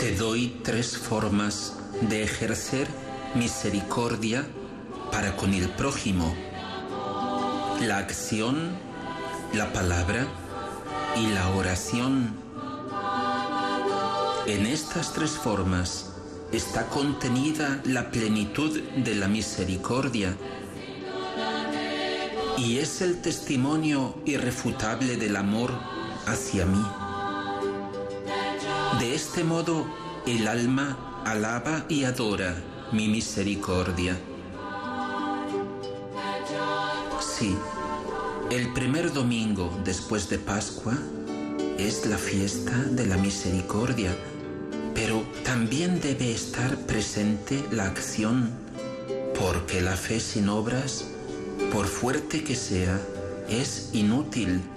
Te doy 3 formas de ejercer misericordia para con el prójimo: la acción, la palabra y la oración. En estas 3 formas está contenida la plenitud de la misericordia y es el testimonio irrefutable del amor hacia mí. De este modo, el alma alaba y adora mi misericordia. Sí, el primer domingo después de Pascua es la fiesta de la misericordia, pero también debe estar presente la acción, porque la fe sin obras, por fuerte que sea, es inútil.